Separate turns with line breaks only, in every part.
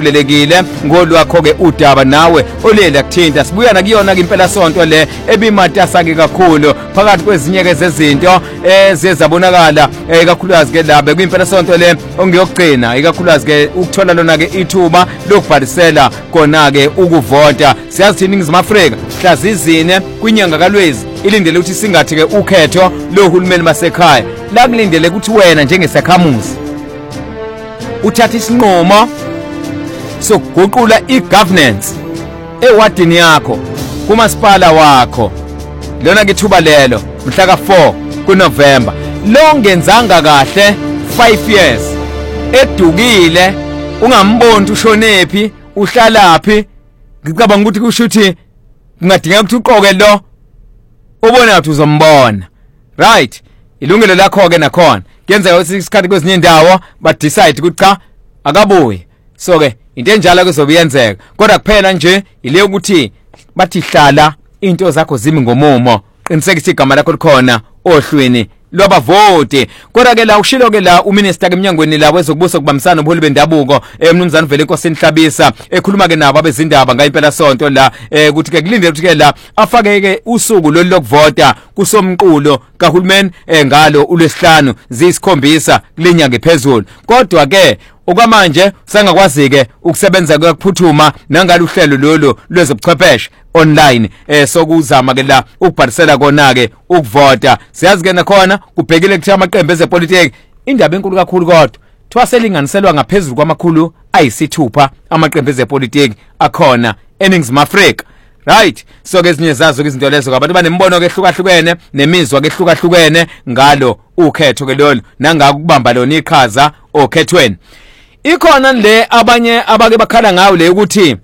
sijabulelekile ngolwakho ke udaba nawe olela kuthinta sibuya nakuyona ke impela sonto le ebimatasa ke kakhulu phakathi kwezinye ke zezinto ezezabonakala kakhulukazi ke labe kwimpela sonto le ongiyokugcina ikakhulukazi ke ukuthola lona ke ithuba lokubhalisela kona ke ukuvota. Siyazi thina iNingizimu Afrika mhlazizine kwinyanga kaLwezi ilindele ukuthi singathi ke ukhetho lohulumeni basekhaya la kulindele ukuthi wena njengesakhamuzi uthatha isinqumo sokuguqula igovernance ewadini yakho kumasipala wakho. Lona ke thuba lelo mhla ka4 kuNovember longenzanga kahle 5 years edukile ungamboni ushonephi uhlalaphi. Ngicabanga ukuthi kusho ukuthi kungadinga ukuthi uqoke lo ubone ngathi uzombona right. Ilungelo lakho ke nakhona kuyenzeka ukuthi isikhathi kwezinye indawo ba decide ukuthi cha akabuye. So ke into enjalo kuzobiyenzeka kodwa kuphela nje ile ukuthi bathi hlala into zakho zimi ngomumo qinisekisa igama lakho likhona ohlwini lwabavoti. Kodwa ke la ushilo ke la uminister ke emnyangweni la wezokubusa kubambisana nobuholi bendabuko emnumzana Vele Nkosi Nhlabisa ekhuluma ke nabo abezindaba ngayimpela sonto la ukuthi ke kulindele ukuthi ke la afake ke usuku lokuvota kusomqulo kahulumeni ngalo uLwesihlanu ziyisikhombisa kulinyanga ephezulu. Kodwa ke okwamanje sangakwazi ke ukusebenza kokuphuthuma nangalo uhlelo lolu lwezobuchwepheshe online sokuzama ke la ukubhalisela kona ke ukuvota. Siyazi ke nakhona kubhekile kuthi amaqembu ezepolitiki indaba enkulu kakhulu kodwa thwaselinganiselwa ngaphezulu kwamakhulu ayisithupha amaqembu ezepolitiki akhona eNingizimu Afrika right. So ke ezinye zazo ke izinto lezo abantu banembono ke ehlukahlukene nemizwa ke ehlukahlukene ngalo ukhetho ke lolu nangakubamba lona iqhaza okhethweni. Ikhona le abanye abake bakhala ngayo le ukuthi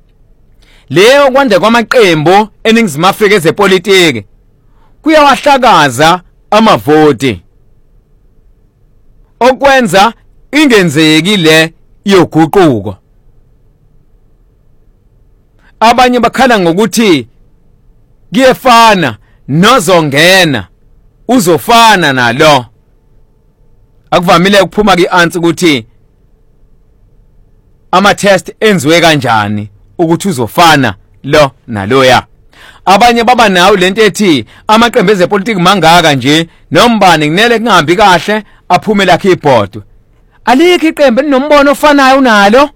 leyo kwande kwamaqembu eNingizimu Afrika ezepolitiki kuyawahlakaza amavoti okwenza ingenzeki le yoguquko. Abanye bakhala ngokuthi kuyefana nozongena uzofana nalo. Akuvamile ukuphuma ke answer ukuthi ama test enziwe kanjani ukuthi uzofana lo naloya. Abanye baba nawo lento ethi amaqembu ezepolitiki mangaka nje nombani kunele kungahambi kahle aphume lakhe ibhodo. Alikho iqembu elinombono ofanayo unalo.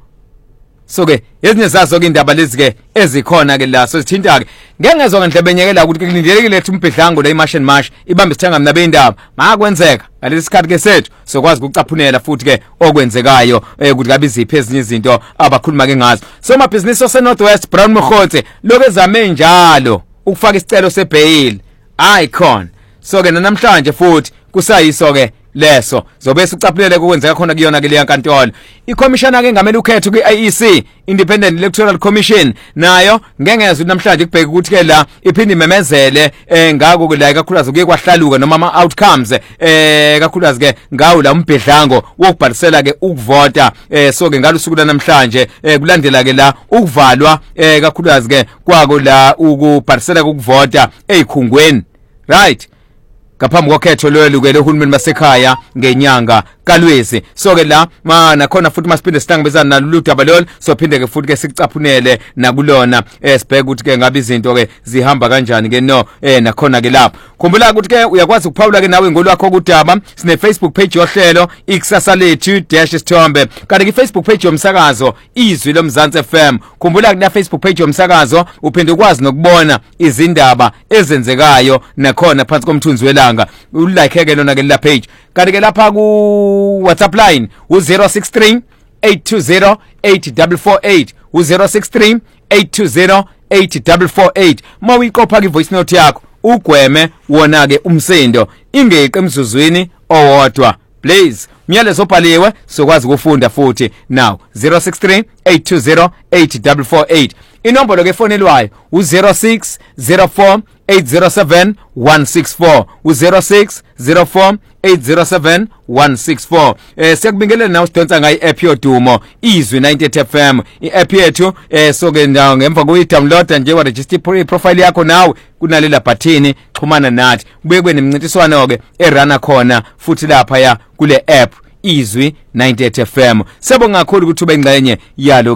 So ke ezinye zazo ke indaba lezi ke ezikhona ke la so sithinta ke ngengezwe ngendlebenyekela ukuthi kulindelekile ukuthi umbhidlango la iMartian Marsh ibambe isithanga mna beindaba makwenzeka ngalesi sikhathi ke sethu sokwazi ukucaphunela futhi ke okwenzekayo ukuthi kabe iziphi ezinye izinto abakhuluma ke ngazo. So amabhizinisi ose Northwest Brown Mkhotse lokezame njalo ukufaka isicelo sebail icon. So ke namhlanje futhi kusayiso ke leso zobe sicaphulele okwenzeka khona kuyona ke le yankantolo. Ikhomishana ke ngamele ukhetho kwiIEC Independent Electoral Commission nayo ngengezwe namhlanje kubheka ukuthi ke la iphindi memezele ngako ke la kakhulukazi kuye kwahlaluka noma ama outcomes kakhulukazi ke ngawo la umbhedlango wokubhalisela ke ukuvota. So ke ngalusuku namhlanje kulandela ke la ukuvalwa kakhulukazi ke kwako la ukubhalisela ukuvota ezikhungweni right ngaphambi kokhetho lolu ke lohulumeni basekhaya ngenyanga kaLwezi. So ke la nakhona futhi masiphinde sihlangabezana nalolu daba lolu sophinde ke futhi ke sikucaphunele nakulona sibheke ukuthi ke ngabe izinto ke zihamba kanjani ke no nakhona ke lapho. Khumbula ukuthi ke uyakwazi ukuphawula ke nawe ngolwakho kudaba sine Facebook page yohlelo ikusasa lethu -sithombe kanti ke Facebook page yomsakazo izwi loMzansi FM. Khumbula ku na Facebook page yomsakazo uphinde ukwazi nokubona izindaba ezenzekayo nakhona phansi komthunzi welanga ulike ke lona ke la page. Kanti ke lapha ku WhatsApp line u063 820 8448 u063 820 8448 mawiqopha ke voice note yakho ugweme wona ke umsindo ingeqe emzuzwini owodwa please. Myalezo obhaliwe sokwazi ukufunda futhi now 063 820 8448. Inombolo ke fonelwayo u0604 807 164 u0604 807 164. Siyakubingelela nawe sidonsa ngayi app yodumo izwi 98 FM iapp yethu. So ke ndawo ngemva kokuyidownload nje wa register profile yakho nawe kunalela button xhumana nathi kubuye kube nemncintiswano ke erana khona futhi lapha ya kule app izwi 98 FM. Sebonga kakhulu ukuthi ube ingxenye yalo.